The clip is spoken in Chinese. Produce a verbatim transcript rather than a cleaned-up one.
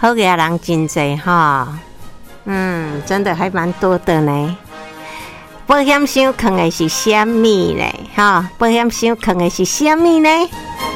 好嘅人真多哈，嗯，真的还蛮多的呢。保险箱藏的是什么呢？哈，保险箱藏的是什么呢？